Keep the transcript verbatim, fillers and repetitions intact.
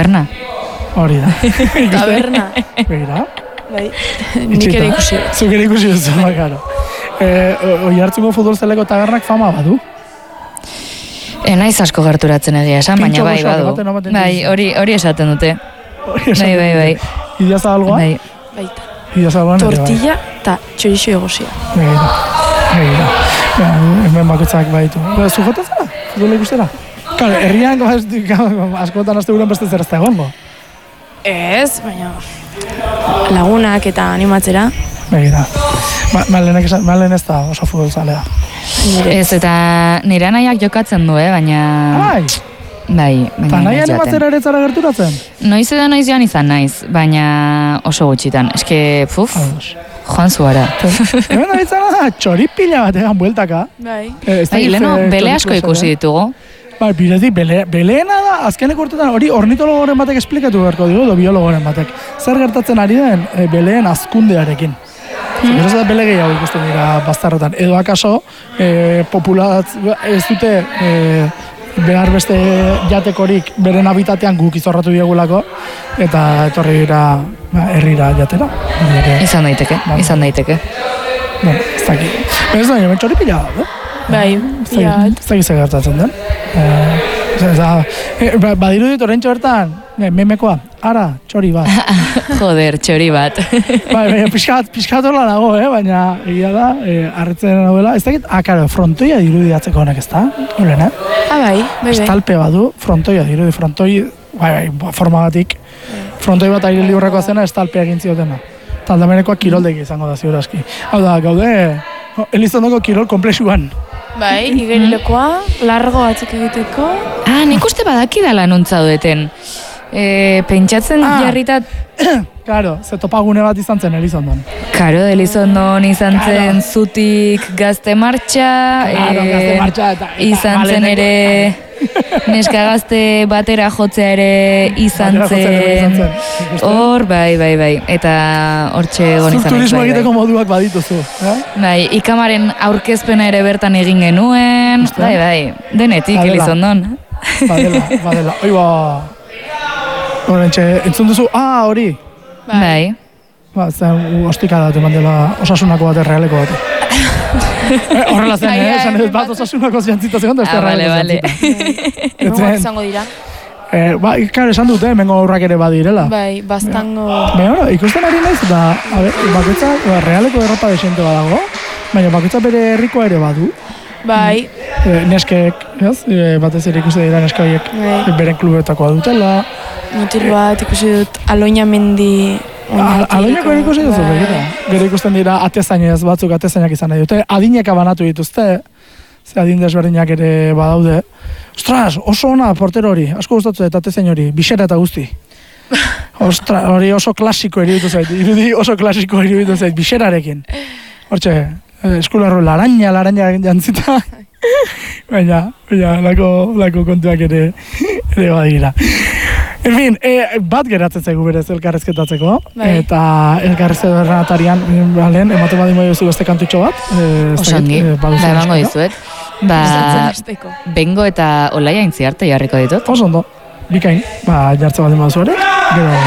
Taberna. Hori da. Taberna. Begira. Bai, nik ere ikusi. Zuk ere ikusi duzu, bakaro. Oi hartzuko futbol zeleko tabernak fama badu? E, naiz asko gerturatzen egia esan, baina bai badu. Bai, hori hori esaten dute. Bai, bai, bai. Idia zabalgoa? Bai. Baita. Idia zabalgoa nire bai. Tortilla eta txorixo egosia. Begira. Begira. Hemen bakoitzak baitu. Zu jota zara? Futbola ikustera? Kale, herrian askotan azte guren beste zer ez da egongo. Ez, baina lagunak eta animatzera. Begira. Malen ez da oso futbol zalea. Ez, eta nire anaiak jokatzen du, eh, baina... Ai! Bai, baina... Ta nahi animatzera ere zara gerturatzen? Noiz edo noiz joan izan naiz, baina oso gutxitan. Eske, puf, joan zuara. Hemen da bitzana da, txoripila bat egan bueltaka. Bai. Bai, leno, bele asko ikusi ditugu. Bai, biletik, bele, beleena da, azkenek urtetan, hori ornitologoren batek esplikatu beharko dugu, do biologoren batek. Zer gertatzen ari den, e, beleen azkundearekin. Hmm. Gero da bele gehiago ikusten dira bastarrotan. Edo akaso, e, populatz, ez dute e, behar beste jatekorik beren habitatean guk izorratu diegulako, eta etorri dira ba, herrira jatera. Izan daiteke, ba, izan daiteke. Bueno, ez dakit. Ez da, hemen txori pila da, Bai, pila bat. Ez dakit zer gertatzen den. Badiru dit orain txortan, memekoa, ara, txori bat. Joder, txori bat. Bai, baina pixkat horla nago, eh? Baina egia da, harritzen nagoela. Ez dakit, ah, karo, frontoia dirudiatzeko honek ez da, horren, eh? Ah, bai, bai, estalpe badu, frontoia dirudi, frontoi, bai, bai, forma batik, frontoi bat aire liburrekoa zena, estalpea egin ziotena. Taldamenekoa kiroldegi izango da ziur aski. Hau da, gaude, Elizondoko kirol komplexuan. Bai, igerilekoa, largo batzuk egiteko. Ah, nik uste badaki dala nuntza dueten. E, pentsatzen ah. jarritat... Karo, ze topagune bat izan zen Elizondon. Karo, Elizondon izan zen zutik gazte martxa, claro, e, gazte martxa eta, eta izan zen ere neska gazte batera jotzea ere izan zen. Hor, bai, bai, bai. Eta hortxe egon izan. Zuk turismo egiteko moduak badituzu. Eh? Bai, ikamaren aurkezpena ere bertan egin genuen. Uste? Bai, bai, denetik Elizondon. Badela, badela. Oiba, horrentxe, entzun duzu, ah, hori. Bai. Ba, zen ostika dut eman dela osasunako bat errealeko bat. Horrela zen, eh? Esan edut bat osasunako ziantzita zegoen da, ez da errealeko ziantzita. Emango izango dira. Eh, ba, kar, esan dute, hemengo aurrak ere badirela. Bai, bastango... Baina, ikusten ari naiz, da, bakitza, realeko errapa desente badago, baina bakitza bere herrikoa ere badu. Bai. E, neskek, ez? E, batez ere ikusten dira neskaiek bai. Beren klubetakoa dutela. Mutil bat ikusi dut Aloina mendi... Aloinako ere ikusi duzu, begira. Gero ikusten dira atezainez batzuk atezainak izan nahi dute. Adineka banatu dituzte, ze adin desberdinak ere badaude. Ostras, oso ona portero hori, asko gustatzen eta atezain hori, bixera eta guzti. Ostras, hori oso klasiko eribitu zait, irudi oso klasiko eribitu zait, bixerarekin. Hortxe, eskularro laranja, laranja jantzita. Baina, baina, lako, lako kontuak ere, ere badira. En fin, e, bat geratzen zaigu berez elkarrezketatzeko, bai. Eta elkarrezketarian, balen, ematen badin bai duzu beste kantutxo bat. E, Osongi, e, ba, emango dizuet. Ba, bengo eta olaia intzi arte jarriko ditut. Oso ondo, bikain, ba, jartzen badin baduzu ere, gero...